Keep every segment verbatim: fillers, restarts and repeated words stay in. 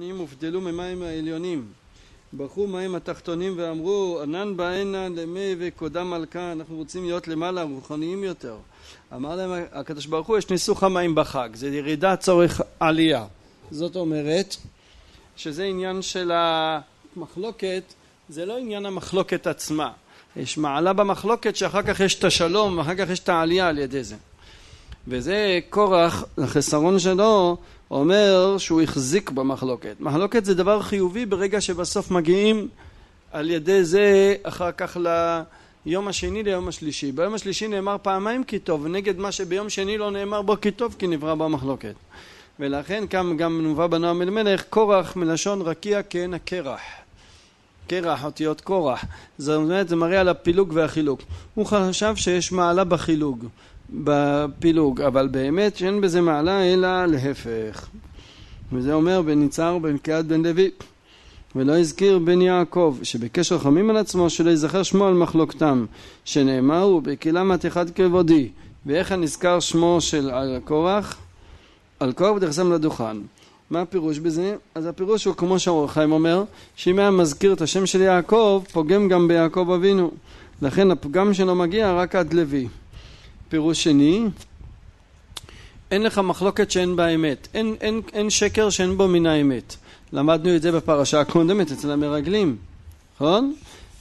התחתונים הובדלו ממים העליונים. ברחו מים התחתונים ואמרו, ענן בעינה למי וקודם מלכה, אנחנו רוצים להיות למעלה, רוחניים יותר. אמר להם הקדוש ברוך הוא, יש ניסוך המים בחג, זה ירידה צורך עלייה. זאת אומרת, שזה עניין של המחלוקת, זה לא עניין המחלוקת עצמה. יש מעלה במחלוקת שאחר כך יש את השלום, ואחר כך יש את העלייה על ידי זה. וזה קורח, החסרון שלו, אומר שהוא החזיק במחלוקת. מחלוקת זה דבר חיובי ברגע שבסוף מגיעים על ידי זה אחר כך ליום השני ליום השלישי. ביום השלישי נאמר פעמיים כי טוב, ונגד מה שביום שני לא נאמר בו כי טוב, כי נברא במחלוקת. ולכן גם, גם נובא בנועם אלימלך, קורח מלשון רקיע כן הקרח. קרח, אותיות קורח. זאת אומרת, זה מראה על הפילוג והחילוק. הוא חשב שיש מעלה בחילוג. בפילוג, אבל באמת שאין בזה מעלה אלא להפך. וזה אומר בן יצהר בן קהת בן לוי, ולא הזכיר בן יעקב שבקשר חמים על עצמו שלא יזכר שמו על מחלוקתם, שנאמר הוא בקילמת אחד כבודי. ואיך נזכר שמו של קורח? על קורח ותחסם לדוכן. מה הפירוש בזה? אז הפירוש הוא כמו שהאור החיים אומר, שאם היה מזכיר את השם של יעקב פוגם גם ביעקב אבינו, לכן הפגם שלו מגיע רק עד לוי. פירוש שני, אין לך מחלוקת שאין בה אמת, אין, אין, אין שקר שאין בו מן האמת. למדנו את זה בפרשה הקודמת אצל המרגלים, נכון?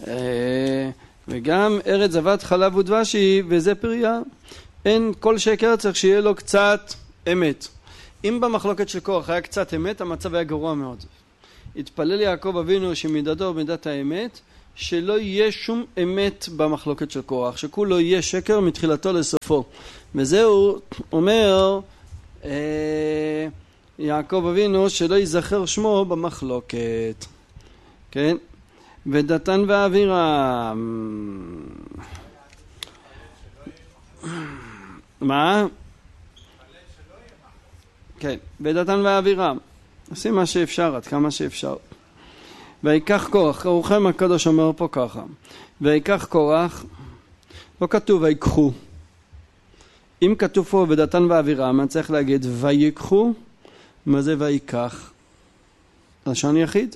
וגם ארץ זבת חלב ודבש היא, וזה פריה. אין כל שקר צריך שיהיה לו קצת אמת. אם במחלוקת של קורח היה קצת אמת, המצב היה גרוע מאוד. התפלל יעקב אבינו שמידתו מידת האמת, שלא יהיה שום אמת במחלוקת של קורח, שכולו יהיה שקר מתחילתו לסופו. וזהו אומר אה, יעקב אבינו שלא ייזכר שמו במחלוקת. כן? ודתן ואבירם. מה? כן, ודתן ואבירם. עושים מה שאפשר, עד כמה שאפשר. ויקח קורח, רוחם הקדוש אומר פה ככה, ויקח קורח, לא כתוב ויקחו. אם כתוב פה ודתן ואבירם, אני צריך להגיד ויקחו, מה זה ויקח? לשון יחיד?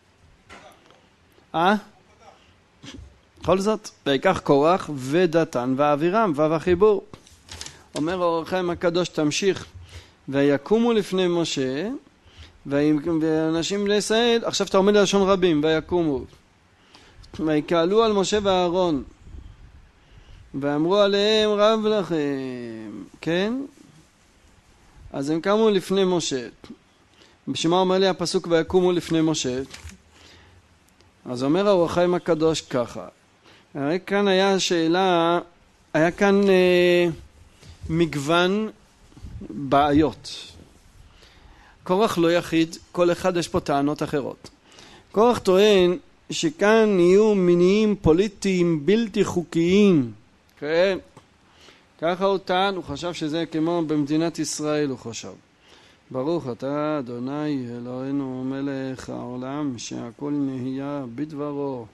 אה? בכל זאת, ויקח קורח ודתן ואבירם, וו החיבור. אומר רוחם הקדוש תמשיך, ויקומו לפני משה, ואנשים בני ישראל, עכשיו אתה עומד ללשון רבים, ויקומו ויקהלו על משה ואהרון ואמרו עליהם רב לכם, כן? אז הם קמו לפני משה. בשמה אומר לי הפסוק ויקומו לפני משה. אז אומר האור החיים הקדוש ככה, הרי כאן היה שאלה, היה כאן אה, מגוון בעיות. קורח לא יחיד, כל אחד יש פה טענות אחרות. קורח טוען שכאן יהיו מניעים פוליטיים בלתי חוקיים. כן, ככה הוא טען, הוא חשב שזה כמו במדינת ישראל, הוא חשב. ברוך אתה אדוני אלוהינו מלך העולם שהכל נהיה בדברו.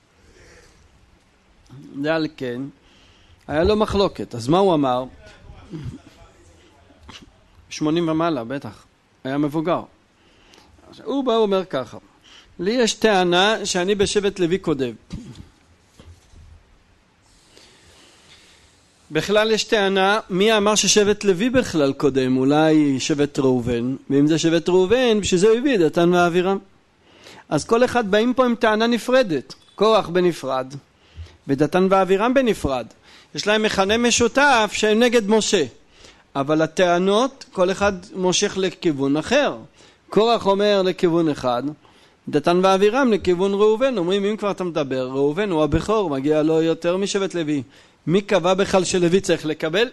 זה על כן, היה לו מחלוקת, אז מה הוא אמר? שמונים ומעלה, בטח. היה מבוגר. הוא בא ואומר ככה, לי יש טענה שאני בשבט לוי קודם. בכלל יש טענה, מי אמר ששבט לוי בכלל קודם? אולי שבט ראובן, ואם זה שבט ראובן, בשביל זה הוא הביא דתן ואבירם. אז כל אחד באים פה עם טענה נפרדת, קורח בנפרד, ודתן ואבירם בנפרד. יש להם מכנה משותף שהם נגד משה. אבל הטענות, כל אחד מושך לכיוון אחר. קורח אומר לכיוון אחד, דתן ואבירם לכיוון ראובן. אומרים, אם כבר אתה מדבר, ראובן הוא הבכור, מגיע לו יותר משבט לוי. מי קבע בכלל שלוי צריך לקבל?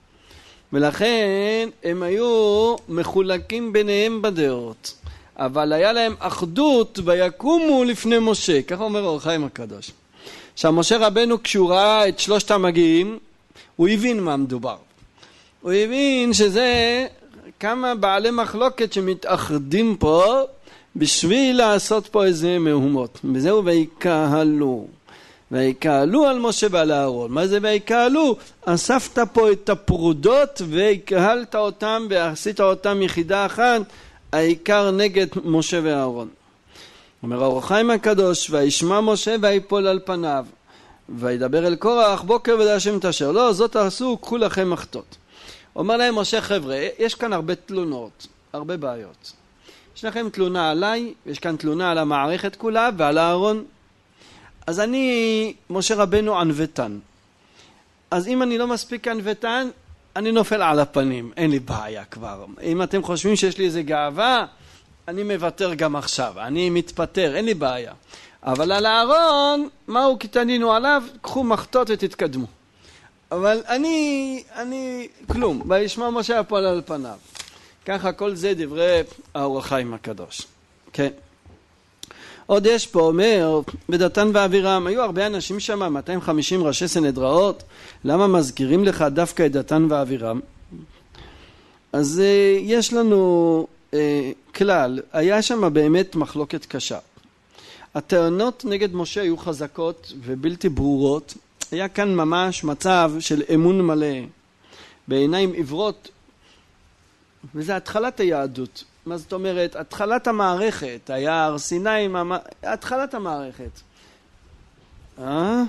ולכן הם היו מחולקים ביניהם בדעות. אבל היה להם אחדות ויקומו לפני משה. ככה אומר האור החיים הקדוש. שמשה רבנו כשהוא ראה את שלושת המגיעים, הוא הבין מה מדובר. הוא הבין שזה כמה בעלי מחלוקת שמתאחדים פה בשביל לעשות פה איזה מהומות. וזהו ויקהלו. ויקהלו על משה ועל אהרון. מה זה ויקהלו? אספת פה את הפרודות ויקהלת אותם ועשית אותם יחידה אחת העיקר נגד משה ואהרון. אומר האור החיים הקדוש, וישמע משה ויפול על פניו, וידבר אל קורח בוקר ודשם תאשר. לא, זאת תעשו, קחו לכם מחטות. אומר להם משה, חבר'ה, יש כאן הרבה תלונות, הרבה בעיות. יש לכם תלונה עליי, יש כאן תלונה על המערכת כולה ועל אהרון. אז אני, משה רבנו, ענוותן. אז אם אני לא מספיק ענוותן, אני נופל על הפנים, אין לי בעיה כבר. אם אתם חושבים שיש לי איזה גאווה, אני מוותר גם עכשיו, אני מתפטר, אין לי בעיה. אבל על אהרון, מהו כי תנינו עליו? קחו מחטות ותתקדמו. אבל אני, אני, כלום. וישמע משה הפועל על פניו. ככה כל זה דברי האור החיים הקדוש. כן. עוד יש פה, אומר, בדתן ואבירם, היו הרבה אנשים שם, מאתיים וחמישים ראשי סנהדראות, למה מזכירים לך דווקא את דתן ואבירם? אז אה, יש לנו אה, כלל, היה שם באמת מחלוקת קשה. הטענות נגד משה היו חזקות ובלתי ברורות, היה כאן ממש מצב של אמון מלא, בעיניים עברות, וזה התחלת היהדות. מה זאת אומרת? התחלת המערכת, היה הר סיני, התחלת המערכת. אה?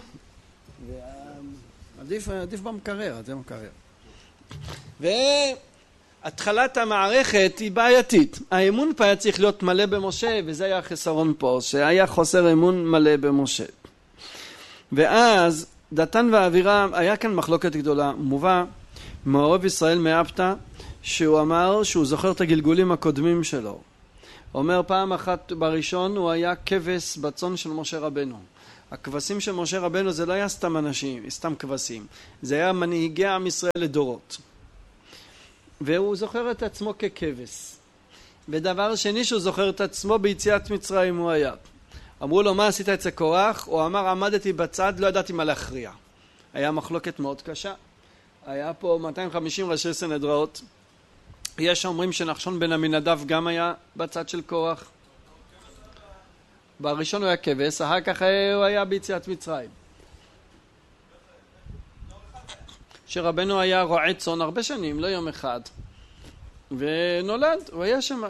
עדיף, עדיף במקרר, זה מקרר. והתחלת המערכת היא בעייתית. האמון פה היה צריך להיות מלא במשה, וזה היה החסרון פה, שהיה חוסר אמון מלא במשה. ואז דתן ואבירם, היה כאן מחלוקת גדולה, מובא מעורב ישראל מאפתא, שהוא אמר שהוא זוכר את הגלגולים הקודמים שלו. הוא אומר פעם אחת בראשון הוא היה כבש בצאן של משה רבנו. הכבשים של משה רבנו זה לא היה סתם אנשים, סתם כבשים. זה היה מנהיגי עם ישראל לדורות. והוא זוכר את עצמו ככבש. ודבר שני שהוא זוכר את עצמו ביציאת מצרים הוא היה. אמרו לו מה עשית אצל קורח? הוא אמר עמדתי בצד, לא ידעתי מה להכריע. היה מחלוקת מאוד קשה. היה פה מאתיים וחמישים ראשי סנהדראות. יש אומרים שנחשון בן עמינדב גם היה בצד של קורח. בראשון הוא היה כבש, אחר כך הוא היה ביציאת מצרים. שרבנו היה רועה צאן הרבה שנים, לא יום אחד. ונולד, הוא היה שם.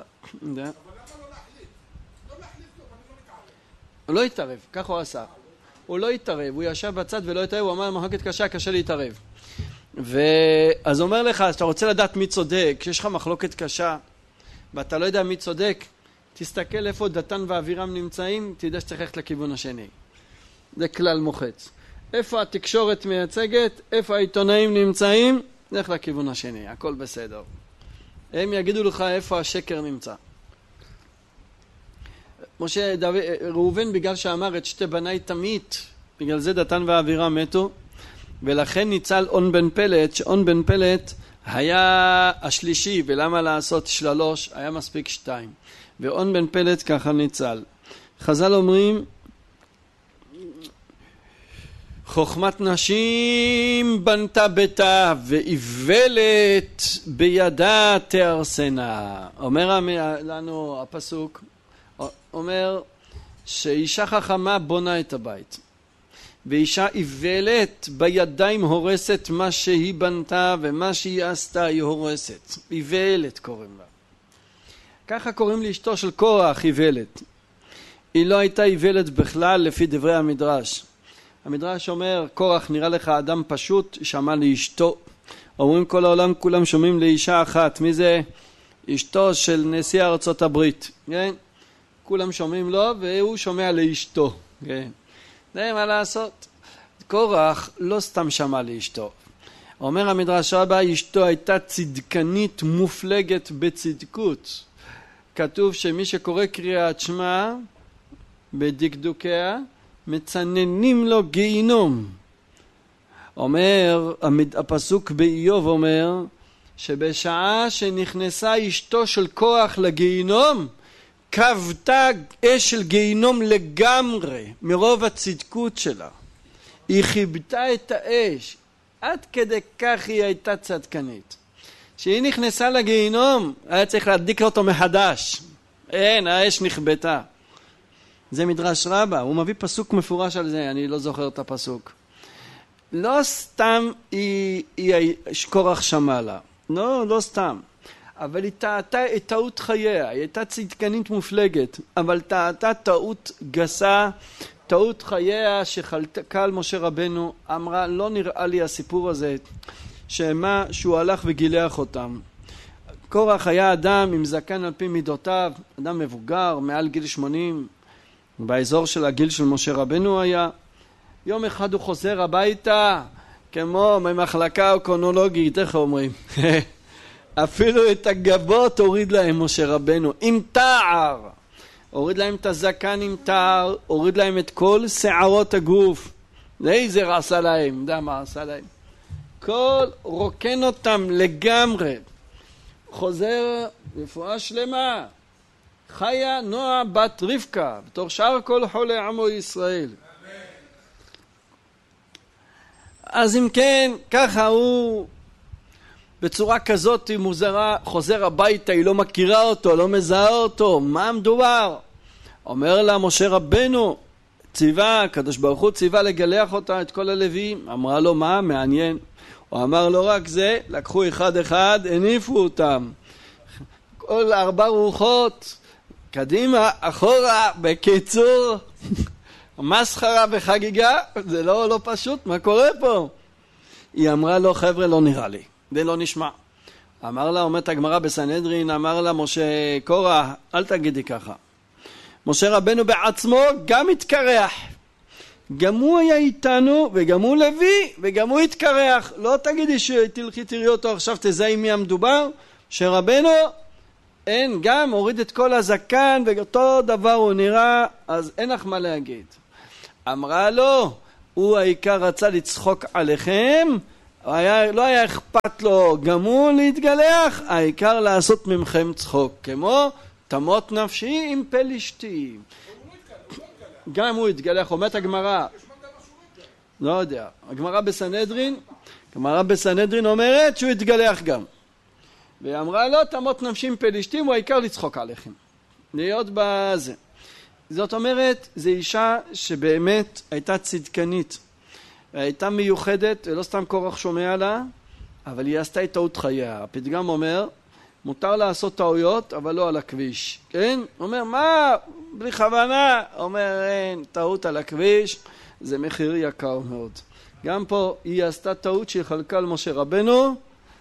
הוא לא התערב, כך הוא עשה. הוא לא התערב, הוא ישב בצד ולא התערב, הוא אמר מחלוקת קשה, קשה להתערב. ואז אומר לך, אז אתה רוצה לדעת מי צודק, כשיש לך מחלוקת קשה ואתה לא יודע מי צודק, תסתכל איפה דתן ואבירם נמצאים, תדע שצריך ללכת לכיוון השני. זה כלל מוחץ. איפה התקשורת מייצגת, איפה העיתונאים נמצאים, לך לכיוון השני, הכל בסדר. הם יגידו לך איפה השקר נמצא. משה דו... ראובן בגלל שאמר את שתי בניי תמית, בגלל זה דתן ואבירם מתו, ולכן ניצל און בן פלט, שאון בן פלט היה השלישי, ולמה לעשות שלוש? היה מספיק שתיים. ואון בן פלט ככה ניצל. חז"ל אומרים, חוכמת נשים בנתה ביתה, ואיוולת בידה תארסנה. אומר לנו הפסוק, אומר שאישה חכמה בונה את הבית. ואישה איוולת בידיים הורסת מה שהיא בנתה ומה שהיא עשתה היא הורסת. איוולת קוראים לה. ככה קוראים לאשתו של קורח איוולת. היא לא הייתה איוולת בכלל לפי דברי המדרש. המדרש אומר קורח נראה לך אדם פשוט, שמע לאשתו. אומרים כל העולם כולם שומעים לאישה אחת. מי זה? אשתו של נשיא ארצות הברית. כן? כולם שומעים לו והוא שומע לאשתו. כן? זה מה לעשות. קורח לא סתם שמע לאשתו. אומר המדרש רבה, אשתו הייתה צדקנית מופלגת בצדקות. כתוב שמי שקורא קריאת שמע בדקדוקיה, מצננים לו גיהינום. אומר, הפסוק באיוב אומר, שבשעה שנכנסה אשתו של קורח לגיהינום, כבתה אש של גיהינום לגמרי, מרוב הצדקות שלה. היא חיבתה את האש, עד כדי כך היא הייתה צדקנית. כשהיא נכנסה לגיהינום, היה צריך להדליק אותו מחדש. אין, האש נכבתה. זה מדרש רבה, הוא מביא פסוק מפורש על זה, אני לא זוכר את הפסוק. לא סתם היא, היא קורח שמע לה, לא, לא סתם. אבל היא טעתה את טעות חייה, היא הייתה צדקנית מופלגת, אבל טעתה טעות גסה, טעות חייה שחלקה על משה רבנו, אמרה לא נראה לי הסיפור הזה, שמה שהוא הלך וגילח אותם. קורח היה אדם עם זקן על פי מידותיו, אדם מבוגר, מעל גיל שמונים, באזור של הגיל של משה רבנו היה. יום אחד הוא חוזר הביתה, כמו ממחלקה אקונולוגית, איך אומרים? אפילו את הגבות הוריד להם משה רבנו, עם תער. הוריד להם את הזקן עם תער, הוריד להם את כל שערות הגוף. לייזר עשה להם, יודע מה עשה להם? כל רוקן אותם לגמרי. חוזר רפואה שלמה. חיה נועה בת רבקה, בתור שאר כל חולי עמו ישראל. אז אם כן, ככה הוא בצורה כזאת מוזרה חוזר הביתה, היא לא מכירה אותו, לא מזהה אותו, מה מדובר? אומר לה משה רבנו, ציווה, הקדוש ברוך הוא ציווה לגלח אותה את כל הלוויים. אמרה לו מה? מעניין. הוא אמר לא רק זה, לקחו אחד אחד, הניפו אותם. כל ארבע רוחות, קדימה, אחורה, בקיצור, מסחרה וחגיגה, זה לא, לא פשוט, מה קורה פה? היא אמרה לו, חבר'ה, לא נראה לי, זה לא נשמע. אמר לה, אומרת הגמרא בסנהדרין, אמר לה משה קורח, אל תגידי ככה. משה רבנו בעצמו גם התקרח. גם הוא היה איתנו, וגם הוא לוי, וגם הוא התקרח. לא תגידי שתלכי תראי אותו עכשיו, תזהי מי המדובר. שרבנו, אין, גם הוריד את כל הזקן, ואותו דבר הוא נראה, אז אין לך מה להגיד. אמרה לו, הוא העיקר רצה לצחוק עליכם, היה, לא היה אכפת לו גם הוא להתגלח, העיקר לעשות ממכם צחוק, כמו תמות נפשי עם פלישתי. גם הוא התגלח, אומרת הגמרא, לא יודע, הגמרא בסנהדרין, הגמרא בסנהדרין אומרת שהוא התגלח גם. והיא אמרה לו, תמות נפשי עם פלישתים, הוא העיקר לצחוק עליכם. להיות בזה. זאת אומרת, זו אישה שבאמת הייתה צדקנית, והייתה מיוחדת, ולא סתם קורח שומע לה, אבל היא עשתה את טעות חייה. הפתגם אומר, מותר לעשות טעויות, אבל לא על הכביש. כן? אומר, מה? בלי כוונה. אומר, אין, טעות על הכביש, זה מחיר יקר מאוד. גם פה היא עשתה טעות שהיא חלקה על משה רבנו,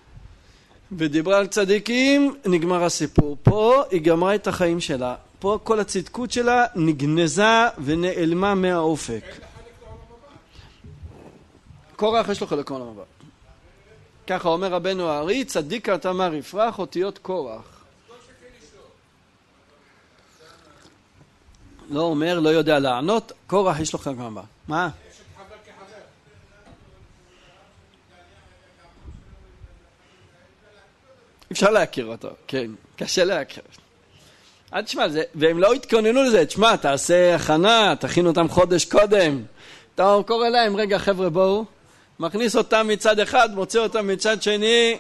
ודיברה על צדיקים, נגמר הסיפור. פה היא גמרה את החיים שלה. פה כל הצדקות שלה נגנזה ונעלמה מהאופק. קורח יש לו חלק לעולם הבא. ככה אומר רבנו הארי, צדיק תמר יפרח, אותיות קורח. לא אומר, לא יודע לענות, קורח יש לו חלק לעולם הבא. מה? אפשר להכיר אותו, כן, קשה להכיר. עד תשמע, והם לא התכוננו לזה, תשמע, תעשה הכנה, תכין אותם חודש קודם. אתה קורא להם, רגע חבר'ה בואו, מכניס אותם מצד אחד, מוצא אותם מצד שני,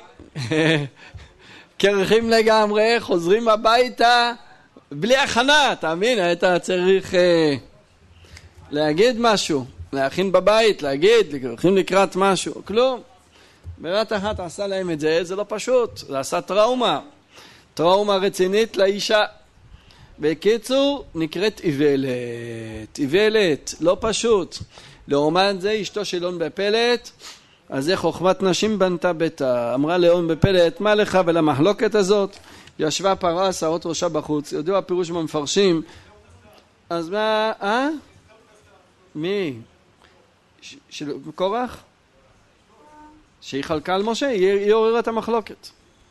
קרחים לגמרי, חוזרים הביתה, בלי הכנה, תאמין, היית צריך אה, להגיד משהו, להכין בבית, להגיד, הולכים לקראת משהו, כלום. בבת אחת עשה להם את זה, זה לא פשוט, זה עשה טראומה, טראומה רצינית לאישה. בקיצור, נקראת איוולת, איוולת, לא פשוט. לעומת זה, אשתו של און בפלט, אז זה חוכמת נשים בנתה ביתה. אמרה לאון בפלט, מה לך ולמחלוקת הזאת? ישבה פרה, שערות ראשה בחוץ. יודעו הפירוש במפרשים. אז מה, אה? מי? ש- של קורח? שהיא חלקה על משה, היא, היא עוררה את המחלוקת.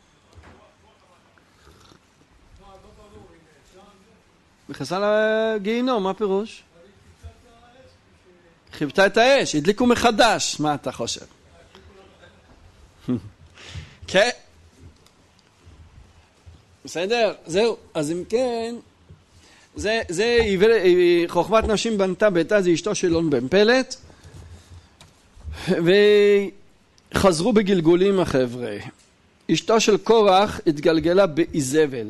נכנסה לגיהינום, מה פירוש? חיבתה את האש, הדליקו מחדש, מה אתה חושב? כן. בסדר, זהו, אז אם כן, זה, זה חוכמת נשים בנתה ביתה, זה אשתו של און בן פלט, וחזרו בגלגולים החבר'ה. אשתו של קורח התגלגלה באיזבל.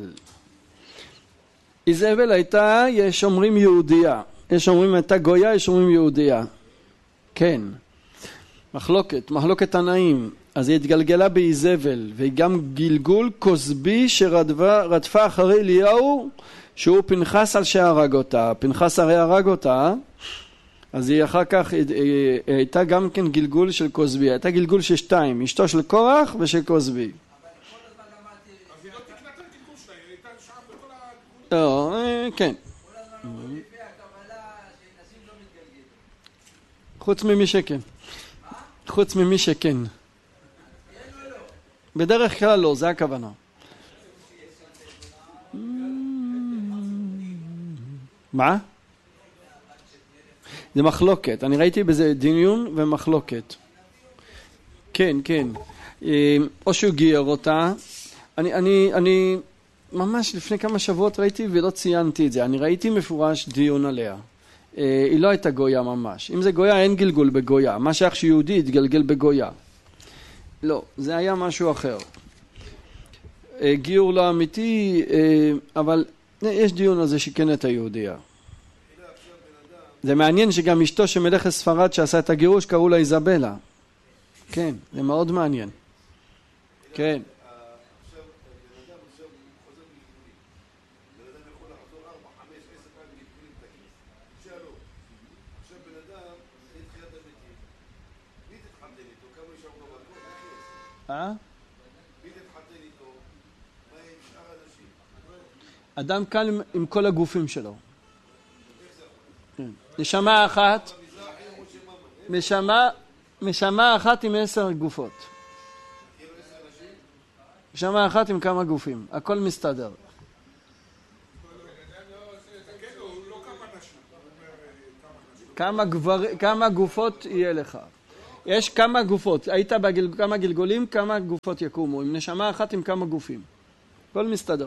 איזבל הייתה, יש אומרים יהודייה, יש אומרים הייתה גויה, יש אומרים יהודייה. כן, מחלוקת, מחלוקת תנאים. אז היא התגלגלה באיזבל, והיא גם גלגול כוזבי שרדפה אחרי אליהו, שהוא פנחס על שהרג אותה. פנחס הרי הרג אותה, אז היא אחר כך היא, היא, היא הייתה גם כן גלגול של כוזבי, הייתה גלגול של שתיים, אשתו של קורח ושל כוזבי. לא, כן. חוץ ממי שכן. חוץ ממי שכן. בדרך כלל לא, זה הכוונה. מה? זה מחלוקת. אני ראיתי בזה דיון ומחלוקת. כן, כן. או שהוא גייר אותה. אני, אני, אני ממש לפני כמה שבועות ראיתי ולא ציינתי את זה. אני ראיתי מפורש דיון עליה. היא לא הייתה גויה ממש. אם זה גויה, אין גלגול בגויה. מה שייך שיהודי יתגלגל בגויה. לא, זה היה משהו אחר. גיור לא אמיתי, אבל יש דיון על זה שכן הייתה יהודיה. זה מעניין שגם אשתו שמלך ספרד שעשה את הגירוש קראו לה איזבלה. כן, זה מאוד מעניין. כן. אדם כאן עם כל הגופים שלו. נשמה אחת, נשמה, נשמה אחת עם עשר גופות. נשמה אחת עם כמה גופים. הכל מסתדר. כמה גבר, כמה גופות יהיה לך. יש כמה גופות. היית בכמה גלגולים, כמה גופות יקומו. עם נשמה אחת עם כמה גופים. הכל מסתדר.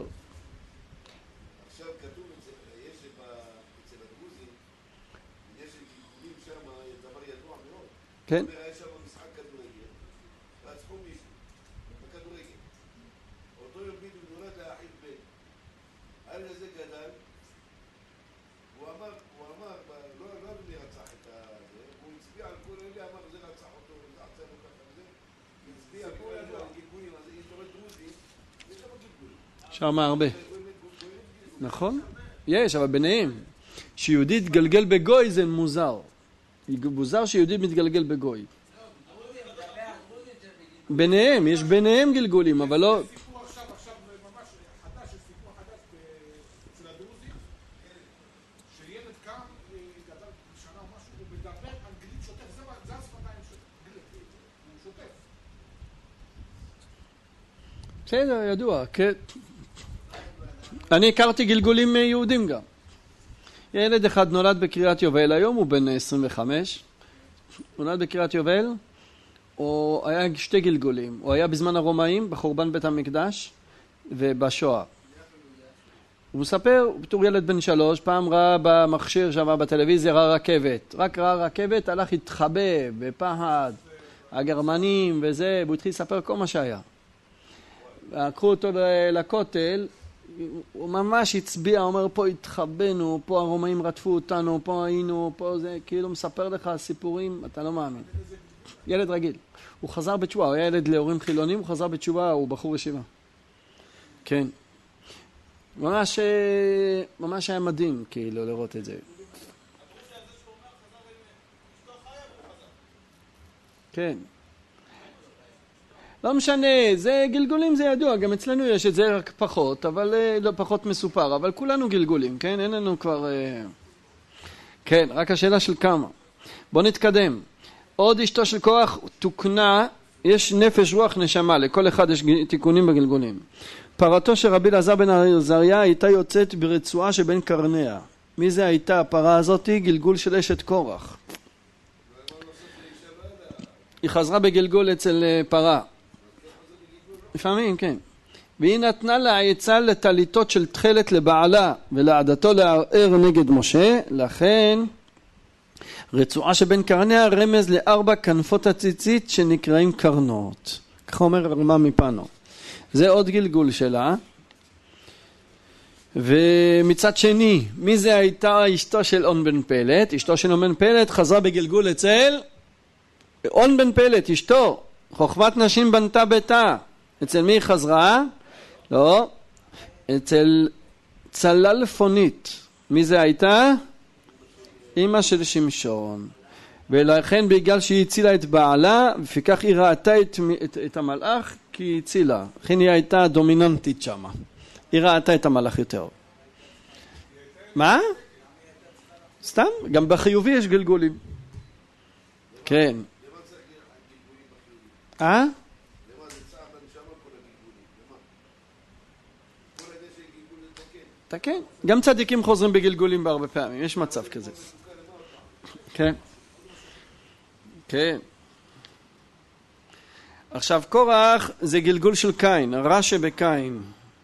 כן. יש שם משחק כדורגל, רצחו מישהו בכדורגל. אותו יום בדיוק נולד לאחיו בן. הילד הזה גדל, הוא אמר, הוא אמר, לא אדוני רצח את זה, הוא הצביע על כל אלה, אמר זה רצח אותו, רצח לו ככה וזה, הוא הצביע על כל אלה, על גלגולים, אז יש לו דרוזי, יש שם גלגולים. שם הרבה. נכון? יש, אבל ביניהם, שיהודי תגלגל בגוי זה מוזר. מוזר שיהודי מתגלגל בגוי. ביניהם, יש ביניהם גלגולים, אבל לא... יש סיפור עכשיו, עכשיו ממש חדש, יש סיפור חדש אצל הדרוזים, שילד קם, גדל בשנה או משהו, הוא מדבר אנגלית שוטף, זה השפתיים הוא שוטף. בסדר, ידוע, כן. אני הכרתי גלגולים יהודים גם. ילד אחד נולד בקריית יובל, היום הוא בן עשרים וחמש, נולד בקריית יובל, הוא היה שתי גלגולים, הוא היה בזמן הרומאים, בחורבן בית המקדש ובשואה. הוא מספר, בתור ילד בן שלוש, פעם ראה במכשיר שם בטלוויזיה, ראה רכבת, רק ראה רכבת, הלך התחבא בפחד, הגרמנים וזה, והוא התחיל לספר כל מה שהיה. לקחו אותו לכותל, הוא ממש הצביע, אומר פה התחבנו, פה הרומאים רדפו אותנו, פה היינו, פה זה, כאילו מספר לך סיפורים, אתה לא מאמין. ילד רגיל. הוא חזר בתשובה, הוא היה ילד להורים חילונים, הוא חזר בתשובה, הוא בחור ישיבה. כן. ממש, ממש היה מדהים, כאילו, לראות את זה. כן. לא משנה, זה גלגולים, זה ידוע, גם אצלנו יש את זה רק פחות, אבל לא פחות מסופר, אבל כולנו גלגולים, כן? אין לנו כבר... כן, רק השאלה של כמה. בוא נתקדם. עוד אשתו של קורח תוקנה, יש נפש רוח נשמה, לכל אחד יש תיקונים בגלגולים. פרתו של רבי אלעזר בן עזריה הייתה יוצאת ברצועה שבין קרניה. מי זה הייתה הפרה הזאת? גלגול של אשת קורח. היא חזרה בגלגול אצל פרה. לפעמים, כן. והיא נתנה לה עצה לטליתות של תחלת לבעלה ולעדתו לערער נגד משה, לכן רצועה שבין קרניה רמז לארבע כנפות הציצית שנקראים קרנות. כך אומר הרמ"א מפנו. זה עוד גלגול שלה. ומצד שני, מי זה הייתה אשתו של און בן פלט? אשתו של און בן פלט חזרה בגלגול אצל און בן פלט, אשתו. חוכמת נשים בנתה ביתה. אצל מי היא חזרה? לא. אצל צללפונית. מי זה הייתה? אמא של שמשון. ולכן בגלל שהיא הצילה את בעלה, ופיכך היא ראתה את, את, את המלאך כי היא הצילה. לכן היא הייתה דומיננטית שמה. היא ראתה את המלאך יותר. מה? סתם, גם בחיובי יש גלגולים. כן. אה? תקן. גם צדיקים חוזרים בגלגולים בהרבה פעמים, יש מצב כזה. כן. כן. עכשיו קורח זה גלגול של קין, הרע שבקין.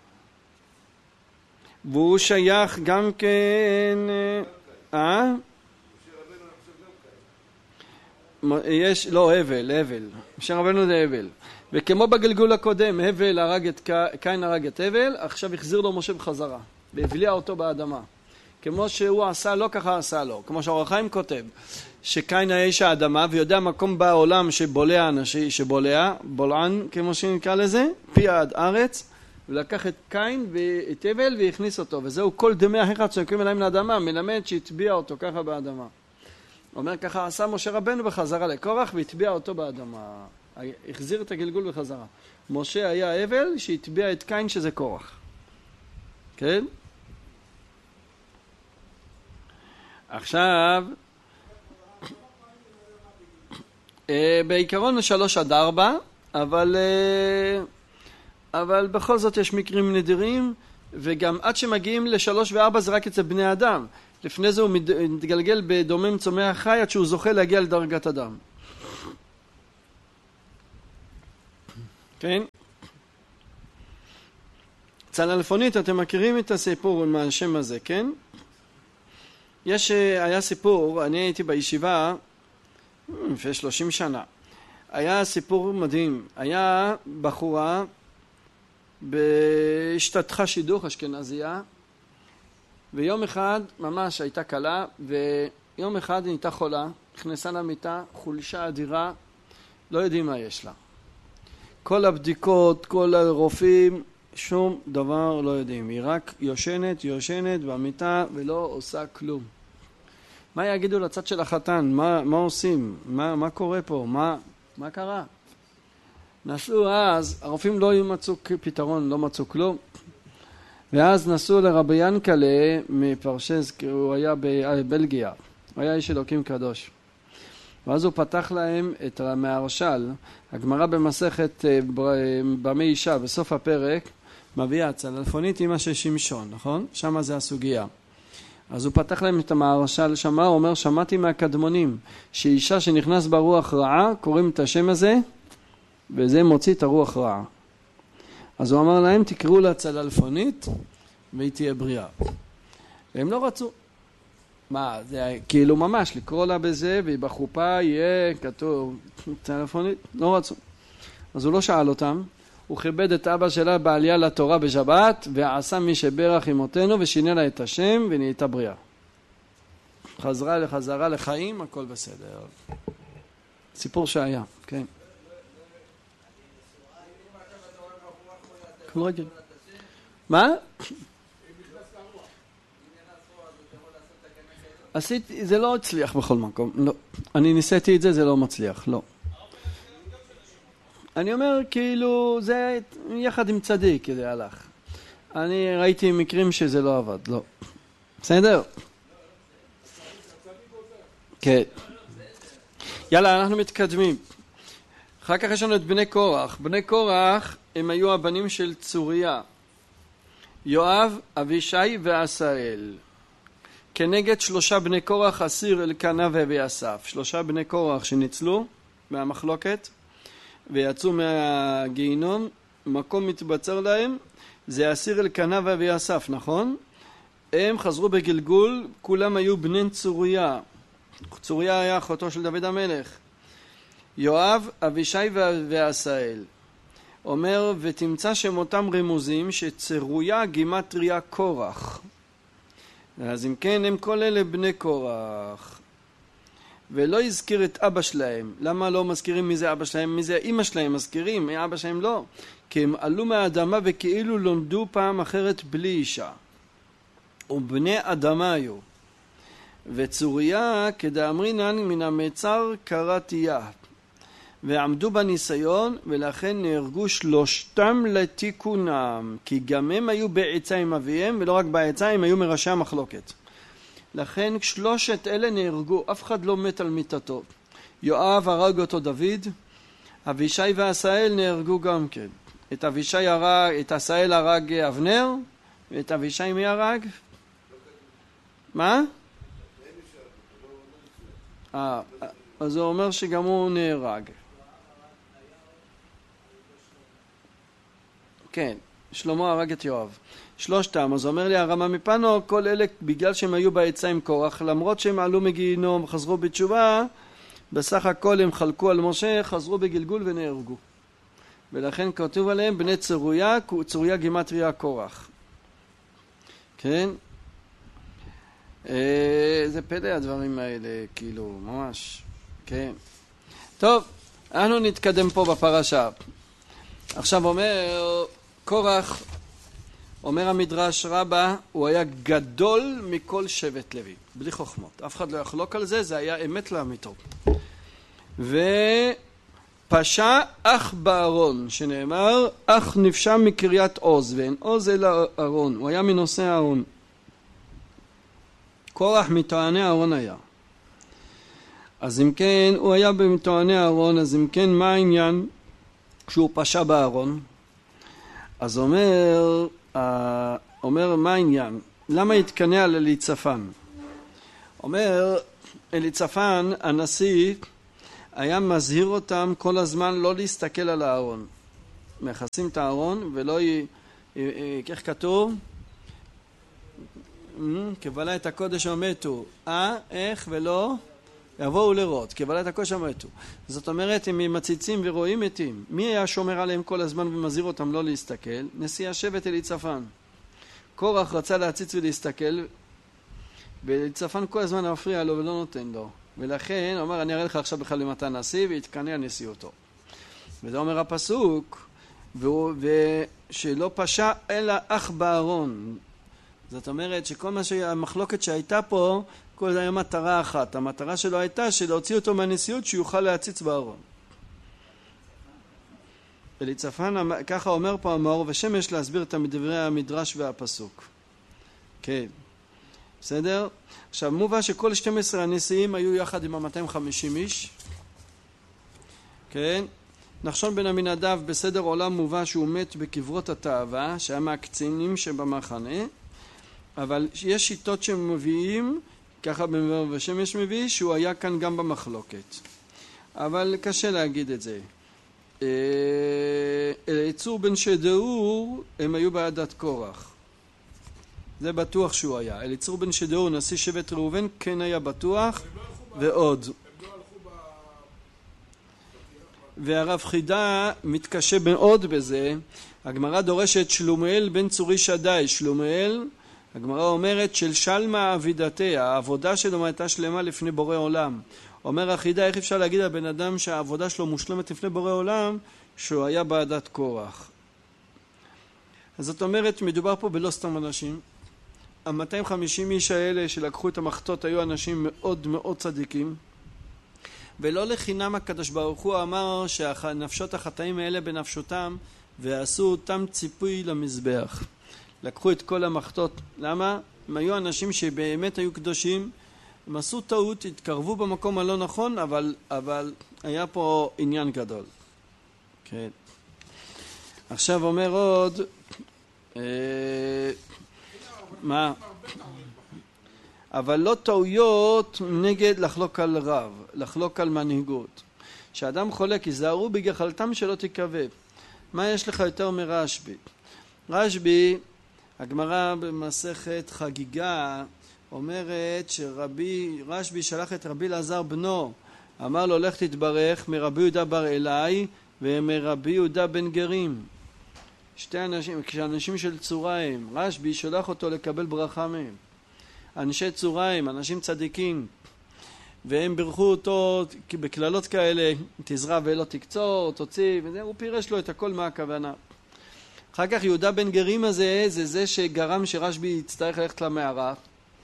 והוא שייך גם כן... אה? יש, לא, הבל, הבל. משה רבנו זה הבל. וכמו בגלגול הקודם, הבל הרג את קין, הרג את הבל, עכשיו החזיר לו משה בחזרה, והבליע אותו באדמה. כמו שהוא עשה לו, ככה עשה לו. כמו שאור החיים כותב, שקין היה איש האדמה, ויודע מקום בעולם שבולע אנשי, שבולע, בולען, כמו שנקרא לזה, פי עד ארץ, ולקח את קין ואת הבל והכניס אותו, וזהו כל דמי החטא צועקים אליהם לאדמה, מלמד שהטביע אותו ככה באדמה. אומר ככה עשה משה רבנו בחזרה לקורח והטביע אותו באדמה, החזיר את הגלגול בחזרה. משה היה הבל שהטביע את קין שזה קורח. כן? עכשיו בעיקרון שלוש עד ארבע, אבל אבל בכל זאת יש מקרים נדירים, וגם עד שמגיעים לשלוש וארבע זה רק אצל בני אדם. לפני זה הוא מתגלגל בדומם צומח חי עד שהוא זוכה להגיע לדרגת אדם. כן? צללפונית, אתם מכירים את הסיפור עם השם הזה, כן? יש, היה סיפור, אני הייתי בישיבה לפני שלושים שנה. היה סיפור מדהים. היה בחורה בהשתתחה שידוך אשכנזייה, ויום אחד ממש הייתה קלה, ויום אחד היא הייתה חולה, נכנסה למיטה, חולשה אדירה, לא יודעים מה יש לה. כל הבדיקות, כל הרופאים, שום דבר לא יודעים. היא רק יושנת, יושנת במיטה ולא עושה כלום. מה יגידו לצד של החתן? מה, מה עושים? מה, מה קורה פה? מה, מה קרה? נסעו אז, הרופאים לא מצאו פתרון, לא מצאו כלום. ואז נסעו לרבי ינקלה מפרשז, כי הוא היה בבלגיה. הוא היה איש אלוקים קדוש. ואז הוא פתח להם את המהרש"ל, הגמרא במסכת במי אישה, בסוף הפרק, מביאה צללפונית אמא של שמשון, נכון? שמה זה הסוגיה. אז הוא פתח להם את המהרש"ל שמה, הוא אומר, שמעתי מהקדמונים, שאישה שנכנס ברוח רעה, קוראים את השם הזה, וזה מוציא את הרוח רעה. אז הוא אמר להם, תקראו לה צללפונית, והיא תהיה בריאה. והם לא רצו. מה, זה כאילו ממש, לקרוא לה בזה, והיא בחופה יהיה כתוב צללפונית, לא רצו. אז הוא לא שאל אותם, הוא כיבד את אבא שלה בעלייה לתורה בשבת, ועשה מי שברך אמותינו, ושינה לה את השם, ונהייתה בריאה. חזרה לחזרה לחיים, הכל בסדר. סיפור שהיה, כן. כל רגל. מה? עשיתי, זה לא הצליח בכל מקום, לא. אני ניסיתי את זה, זה לא מצליח, לא. אני אומר, כאילו, זה יחד עם צדיק, זה הלך. אני ראיתי מקרים שזה לא עבד, לא. בסדר? כן. יאללה, אנחנו מתקדמים. אחר כך יש לנו את בני קורח. בני קורח הם היו הבנים של צוריה. יואב, אבישי ועשאל. כנגד שלושה בני קורח, אסיר, אלקנה ואביאסף. שלושה בני קורח שניצלו מהמחלוקת ויצאו מהגיהינום. מקום מתבצר להם זה אסיר, אלקנה ואביאסף, נכון? הם חזרו בגלגול, כולם היו בני צוריה. צוריה היה אחותו של דוד המלך. יואב, אבישי ועשאל. אומר, ותמצא שמותם רמוזים שצרויה גימטריה קורח. אז אם כן, הם כל אלה בני קורח. ולא הזכיר את אבא שלהם. למה לא מזכירים מי זה אבא שלהם? מי זה אמא שלהם מזכירים, מי אבא שלהם לא. כי הם עלו מהאדמה וכאילו לומדו פעם אחרת בלי אישה. ובני אדמה היו. וצוריה כדאמרינן מן המצר קראתיה. ועמדו בניסיון ולכן נהרגו שלושתם לתיקונם. כי גם הם היו בעצה עם אביהם ולא רק בעצה, הם היו מראשי המחלוקת. לכן שלושת אלה נהרגו, אף אחד לא מת על מיטתו. יואב הרג אותו דוד, אבישי ועשאל נהרגו גם כן. את אבישי הרג, את עשאל הרג אבנר, ואת אבישי מי הרג? מה? אה, אז הוא אומר שגם הוא נהרג. כן, שלמה הרג את יואב. שלושתם, אז אומר לי הרמה מפנו, כל אלה בגלל שהם היו בעצה עם קורח, למרות שהם עלו מגיהינום, חזרו בתשובה, בסך הכל הם חלקו על משה, חזרו בגלגול ונהרגו. ולכן כתוב עליהם בני צרויה, צרויה גימטריה קורח. כן? אה, זה פלא הדברים האלה, כאילו, ממש. כן. טוב, אנחנו נתקדם פה בפרשה. עכשיו אומר, קורח, אומר המדרש רבה, הוא היה גדול מכל שבט לוי, בלי חוכמות. אף אחד לא יחלוק על זה, זה היה אמת לאמיתו. ופשע אח בארון, שנאמר, אח נפשע מקריית עוז, ואין עוז אלא ארון. הוא היה מנושא הארון. קורח מטועני הארון היה. אז אם כן, הוא היה במטועני הארון, אז אם כן, מה העניין כשהוא פשע בארון? אז אומר, אומר מה העניין? למה התקנא על אליצפן? אומר, אליצפן, הנשיא, היה מזהיר אותם כל הזמן לא להסתכל על הארון. מכסים את הארון ולא י... איך כתוב? קבלה את הקודש המתו. אה? איך ולא? יבואו לראות. קבלה את הקודש המתו. זאת אומרת, הם מציצים ורואים מתים. מי היה שומר עליהם כל הזמן ומזהיר אותם לא להסתכל? נשיא השבט אליצפן. קורח רצה להציץ ולהסתכל, ואליצפן כל הזמן מפריע לו ולא נותן לו. ולכן, הוא אומר, אני אראה לך עכשיו בכלל למתי נשיא, והתקנא נשיאותו. וזה אומר הפסוק, ושלא פשע אלא אח בארון. זאת אומרת שכל מה שהמחלוקת שהייתה פה, כל זה היה מטרה אחת. המטרה שלו הייתה שלהוציא אותו מהנשיאות שיוכל להציץ בארון. אליצפן, ככה אומר פה המאור ושמש להסביר את דברי המדרש והפסוק. כן. בסדר? עכשיו מובא שכל שנים עשר הנשיאים היו יחד עם ה-מאתיים וחמישים איש. כן? נחשון בן עמינדב בסדר עולם מובא שהוא מת בקברות התאווה, שהיה מהקצינים שבמחנה. אבל יש שיטות שמביאים, ככה במאור ושמש מביא, שהוא היה כאן גם במחלוקת. אבל קשה להגיד את זה. אליצור בן שדאור, הם היו בעדת קורח. זה בטוח שהוא היה. אליצור בן שדאור, נשיא שבט ראובן, כן היה בטוח, ועוד. והרב חידה מתקשה מאוד בזה. הגמרא דורשת שלומאל בן צורי שדי. שלומאל, הגמרא אומרת של שלמה אבידתה, העבודה שלו הייתה שלמה לפני בורא עולם. אומר החידה, איך אפשר להגיד על בן אדם שהעבודה שלו מושלמת לפני בורא עולם, שהוא היה בעדת קורח. אז זאת אומרת, מדובר פה בלא סתם אנשים. ה-מאתיים וחמישים איש האלה שלקחו את המחתות היו אנשים מאוד מאוד צדיקים. ולא לחינם הקדוש ברוך הוא אמר שהנפשות החטאים האלה בנפשותם, ועשו אותם ציפוי למזבח. לקחו את כל המחתות. למה? הם היו אנשים שבאמת היו קדושים, הם עשו טעות, התקרבו במקום הלא נכון, אבל, אבל היה פה עניין גדול. כן. עכשיו אומר עוד, אה, מה? אבל לא טעויות נגד לחלוק על רב, לחלוק על מנהיגות. כשאדם חולק, יזהרו בגחלתם שלא תקווה. מה יש לך יותר מרשב"י? רשב"י, הגמרא במסכת חגיגה, אומרת שרבי, רשב"י שלח את רבי אלעזר בנו, אמר לו, לך תתברך מרבי יהודה בר אלי ומרבי יהודה בן גרים. שתי אנשים, כשאנשים של צוריים, רשב"י שלח אותו לקבל ברכה מהם. אנשי צוריים, אנשים צדיקים. והם בירכו אותו בקללות כאלה, תזרע ולא תקצור, תוציא, וזה, הוא פירש לו את הכל מה הכוונה. אחר כך יהודה בן גרים הזה, זה זה שגרם שרשב"י יצטרך ללכת למערה,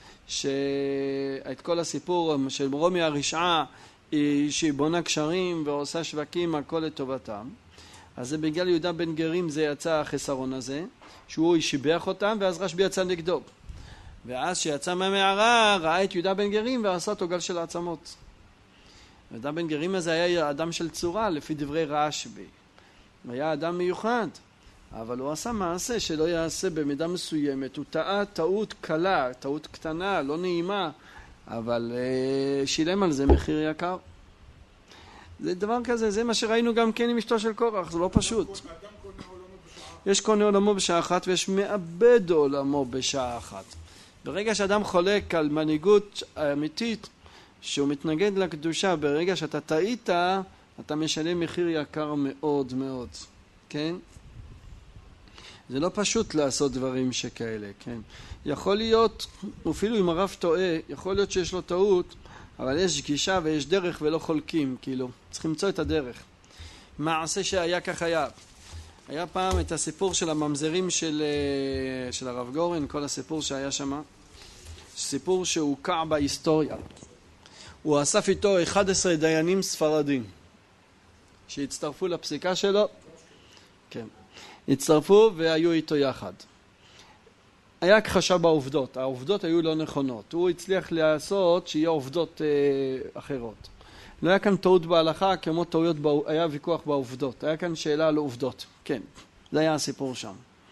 שאת כל הסיפור של רומי הרשעה, שהיא בונה קשרים ועושה שווקים, הכל לטובתם. אז זה בגלל יהודה בן גרים זה יצא החסרון הזה, שהוא שיבח אותם, ואז רשב"י יצא נגדו. ואז שיצא מהמערה, ראה את יהודה בן גרים ועשה אותו גל של העצמות. יהודה בן גרים הזה היה אדם של צורה, לפי דברי רשב"י. הוא היה אדם מיוחד, אבל הוא עשה מעשה שלא יעשה במידה מסוימת. הוא טעה טעות קלה, טעות קטנה, לא נעימה, אבל אה, שילם על זה מחיר יקר. זה דבר כזה, זה מה שראינו גם כן עם אשתו של קורח, זה לא פשוט. יש קונה עולמו בשעה אחת ויש מאבד עולמו בשעה אחת. ברגע שאדם חולק על מנהיגות אמיתית, שהוא מתנגד לקדושה, ברגע שאתה טעית, אתה משלם מחיר יקר מאוד מאוד, כן? זה לא פשוט לעשות דברים שכאלה, כן? יכול להיות, אפילו אם הרב טועה, יכול להיות שיש לו טעות, אבל יש גישה ויש דרך ולא חולקים, כאילו, צריך למצוא את הדרך. מעשה שהיה כך היה. היה פעם את הסיפור של הממזרים של, של הרב גורן, כל הסיפור שהיה שם, סיפור שהוקע בהיסטוריה. הוא אסף איתו אחד עשר דיינים ספרדים, שהצטרפו לפסיקה שלו, כן, הצטרפו והיו איתו יחד. היה הכחשה בעובדות, העובדות היו לא נכונות, הוא הצליח לעשות שיהיה עובדות אה, אחרות. לא היה כאן טעות בהלכה כמו טעויות, בא... היה ויכוח בעובדות, היה כאן שאלה על עובדות, כן, זה היה הסיפור שם.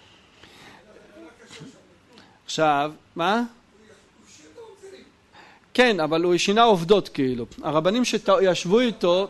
עכשיו, מה? כן, אבל הוא שינה עובדות כאילו, הרבנים שישבו איתו,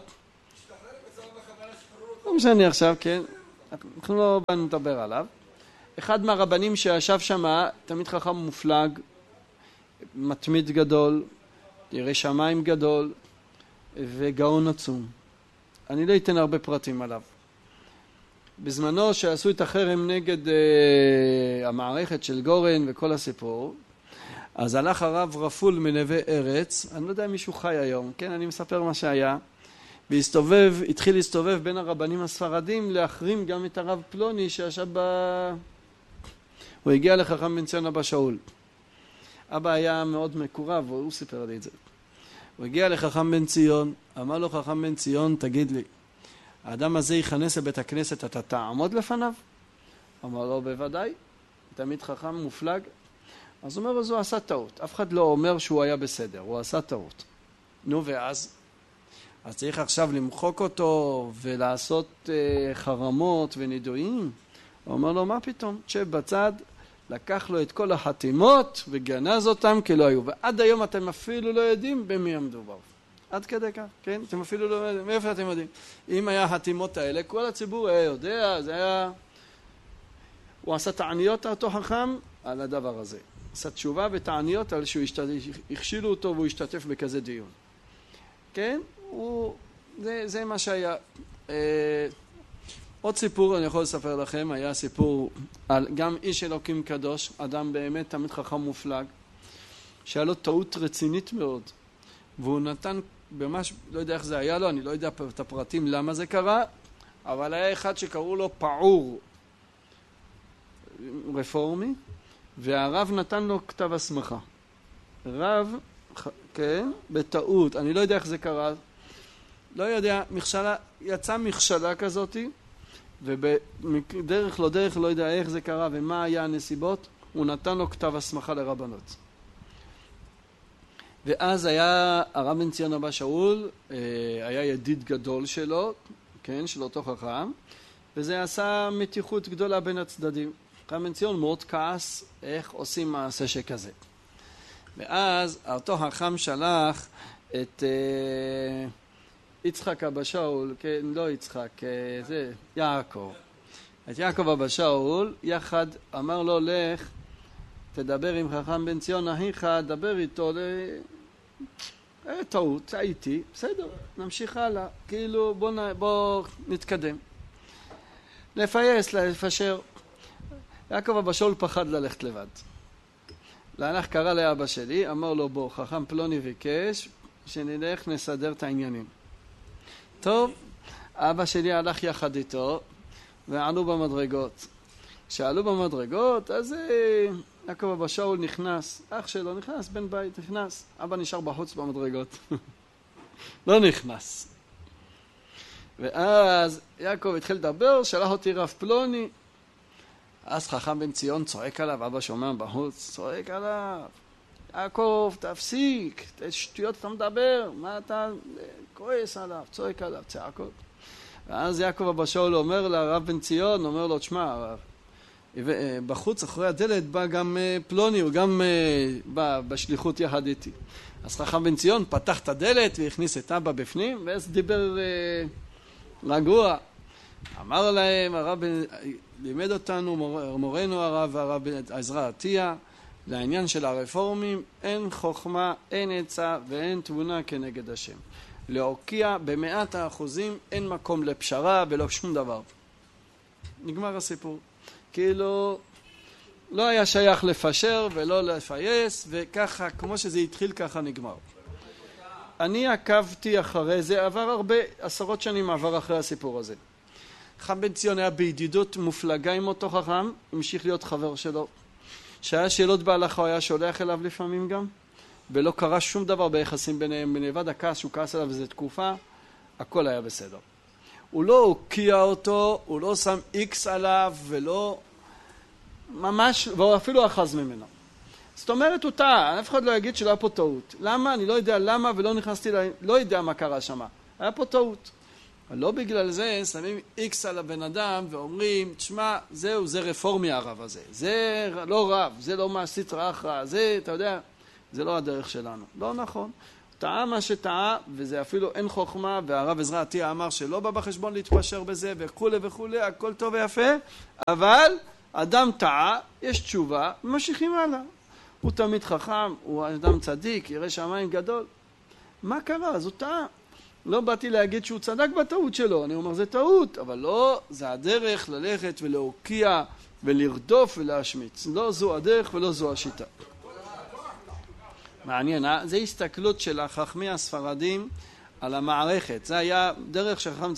לא משנה עכשיו, כן, אנחנו לא באנו לדבר עליו. אחד מהרבנים שישב שם, תמיד חכם מופלג, מתמיד גדול, ירא שמיים גדול, וגאון עצום. אני לא אתן הרבה פרטים עליו. בזמנו שעשו את החרם נגד אה, המערכת של גורן וכל הסיפור, אז הלך הרב רפול מנווה ארץ, אני לא יודע אם מישהו חי היום, כן, אני מספר מה שהיה, והסתובב, התחיל להסתובב בין הרבנים הספרדים להחרים גם את הרב פלוני שישב ב... הוא הגיע לחכם בן ציון אבא שאול. אבא היה מאוד מקורב, הוא סיפר לי את זה. הוא הגיע לחכם בן ציון, אמר לו חכם בן ציון, תגיד לי, האדם הזה יכנס לבית הכנסת, אתה תעמוד לפניו? אמר לו, בוודאי, תמיד חכם מופלג. אז הוא אומר, אז הוא עשה טעות. אף אחד לא אומר שהוא היה בסדר, הוא עשה טעות. נו, ואז? אז צריך עכשיו למחוק אותו ולעשות uh, חרמות ונידויים? הוא אומר לו, מה פתאום? תשב בצד, לקח לו את כל החתימות וגנז אותם כי לא היו. ועד היום אתם אפילו לא יודעים במי המדובר. עד כדי כך, כן? אתם אפילו לא יודעים. מאיפה אתם יודעים? אם היה החתימות האלה, כל הציבור היה יודע, זה היה... הוא עשה תעניות אותו חכם על הדבר הזה. עשה תשובה ותעניות על שהוא השתתף, הכשילו אותו והוא השתתף בכזה דיון. כן? הוא... זה, זה מה שהיה. אה... עוד סיפור אני יכול לספר לכם, היה סיפור על גם איש אלוקים קדוש, אדם באמת תמיד חכם מופלג, שהיה לו טעות רצינית מאוד, והוא נתן ממש, לא יודע איך זה היה לו, אני לא יודע את הפרטים למה זה קרה, אבל היה אחד שקראו לו פעור רפורמי, והרב נתן לו כתב הסמכה. רב, כן, בטעות, אני לא יודע איך זה קרה, לא יודע, מכשלה, יצאה מכשלה כזאתי, ובדרך לא דרך לא יודע איך זה קרה ומה היה הנסיבות, הוא נתן לו כתב הסמכה לרבנות. ואז היה הרב בן ציון אבא שאול, היה ידיד גדול שלו, כן, של אותו חכם, וזה עשה מתיחות גדולה בין הצדדים. הרב בן ציון מאוד כעס איך עושים מעשה שכזה. ואז אותו חכם שלח את... יצחק אבא שאול, כן, לא יצחק, זה יעקב. את יעקב אבא שאול, יחד אמר לו, לך, תדבר עם חכם בן ציון אחיך, דבר איתו, ל... טעות, הייתי, בסדר, נמשיך הלאה, כאילו בוא, נ... בוא נתקדם. לפייס, לפשר. יעקב אבא שאול פחד ללכת לבד. להלך קרא לאבא שלי, אמר לו, בוא, חכם פלוני ביקש, שנלך נסדר את העניינים. טוב, אבא שלי הלך יחד איתו, ועלו במדרגות. כשעלו במדרגות, אז יעקב אבא שאול נכנס, אח שלו נכנס, בן בית נכנס, אבא נשאר בחוץ במדרגות. לא נכנס. ואז יעקב התחיל לדבר, שלח אותי רב פלוני, אז חכם בן ציון צועק עליו, אבא שומע בחוץ, צועק עליו, יעקב תפסיק, שטויות אתה מדבר, מה אתה כועס עליו, צועק עליו, צעקות. ואז יעקב אבא שאול אומר לרב בן ציון, אומר לו, תשמע הרב, בחוץ אחרי הדלת בא גם פלוני, הוא גם בא בשליחות יחד איתי. אז חכם בן ציון פתח את הדלת והכניס את אבא בפנים, ואז דיבר רגוע. אמר להם, הרב לימד אותנו, מור, מורנו הרב, הרב עזרא עטיה, לעניין של הרפורמים, אין חוכמה, אין עצה ואין תבונה כנגד השם. להוקיע במאת האחוזים אין מקום לפשרה ולא שום דבר. נגמר הסיפור. כאילו לא היה שייך לפשר ולא לפייס, וככה, כמו שזה התחיל ככה נגמר. אני עקבתי אחרי זה, עבר הרבה, עשרות שנים עבר אחרי הסיפור הזה. חכם בן ציון היה בידידות מופלגה עם אותו חכם, המשיך להיות חבר שלו. שהיה שאלות בהלכה הוא היה שולח אליו לפעמים גם, ולא קרה שום דבר ביחסים ביניהם, מלבד הכעס שהוא כעס עליו איזו תקופה, הכל היה בסדר. הוא לא הוקיע אותו, הוא לא שם איקס עליו, ולא ממש, והוא אפילו אחז ממנו. זאת אומרת, הוא טעה, אף אחד לא יגיד שלא היה פה טעות. למה? אני לא יודע למה, ולא נכנסתי, לא יודע מה קרה שם. היה פה טעות. אבל לא בגלל זה שמים איקס על הבן אדם ואומרים, תשמע, זהו, זה רפורמי הרב הזה. זה לא רב, זה לא מעשית רחרה, זה, אתה יודע, זה לא הדרך שלנו. לא נכון. טעה מה שטעה, וזה אפילו אין חוכמה, והרב עזרא עטיה אמר שלא בא בחשבון להתפשר בזה, וכו' וכו', הכל טוב ויפה, אבל אדם טעה, יש תשובה, ממשיכים הלאה. הוא תמיד חכם, הוא אדם צדיק, ירא שמיים גדול. מה קרה? אז הוא טעה. לא באתי להגיד שהוא צדק בטעות שלו, אני אומר זה טעות, אבל לא, זה הדרך ללכת ולהוקיע ולרדוף ולהשמיץ. לא זו הדרך ולא זו השיטה. מעניין, זה הסתכלות של החכמי הספרדים על המערכת. זה היה דרך שחכם